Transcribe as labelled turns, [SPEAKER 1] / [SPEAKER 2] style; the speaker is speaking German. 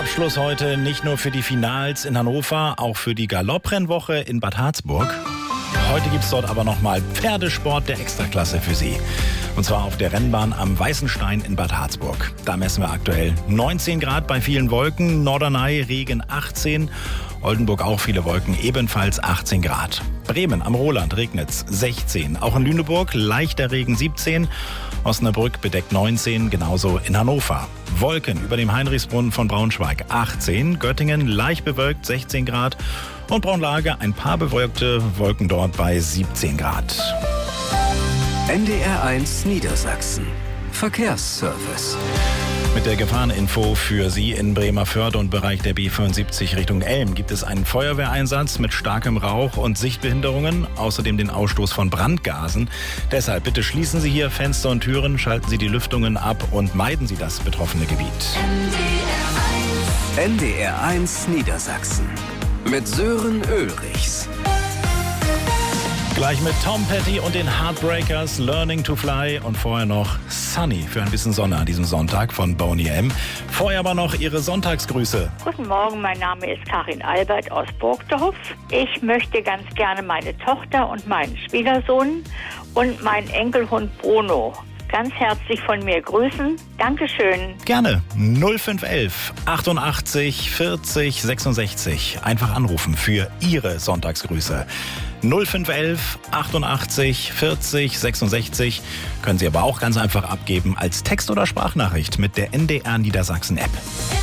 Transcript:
[SPEAKER 1] Abschluss heute nicht nur für die Finals in Hannover, auch für die Galopprennwoche in Bad Harzburg. Heute gibt es dort aber nochmal Pferdesport der Extraklasse für Sie. Und zwar auf der Rennbahn am Weißenstein in Bad Harzburg. Da messen wir aktuell 19 Grad bei vielen Wolken, Norderney Regen 18, Oldenburg auch viele Wolken, ebenfalls 18 Grad. Bremen am Roland regnet's 16, auch in Lüneburg leichter Regen 17, Osnabrück bedeckt 19, genauso in Hannover. Wolken über dem Heinrichsbrunnen von Braunschweig 18, Göttingen leicht bewölkt 16 Grad und Braunlage ein paar bewölkte Wolken dort bei 17 Grad.
[SPEAKER 2] NDR1 Niedersachsen. Verkehrsservice.
[SPEAKER 1] Mit der Gefahreninfo für Sie in Bremervörde und Bereich der B75 Richtung Elm gibt es einen Feuerwehreinsatz mit starkem Rauch und Sichtbehinderungen, außerdem den Ausstoß von Brandgasen. Deshalb bitte schließen Sie hier Fenster und Türen, schalten Sie die Lüftungen ab und meiden Sie das betroffene Gebiet.
[SPEAKER 2] NDR1 Niedersachsen. Mit Sören Ulrichs.
[SPEAKER 1] Gleich mit Tom Petty und den Heartbreakers, Learning to Fly und vorher noch Sunny für ein bisschen Sonne an diesem Sonntag von Boney M. Vorher aber noch Ihre Sonntagsgrüße.
[SPEAKER 3] Guten Morgen, mein Name ist Karin Albert aus Burgdorf. Ich möchte ganz gerne meine Tochter und meinen Schwiegersohn und meinen Enkelhund Bruno ganz herzlich von mir grüßen. Dankeschön.
[SPEAKER 1] Gerne. 0511 88 40 66. Einfach anrufen für Ihre Sonntagsgrüße. 0511 88 40 66. Können Sie aber auch ganz einfach abgeben als Text- oder Sprachnachricht mit der NDR Niedersachsen App.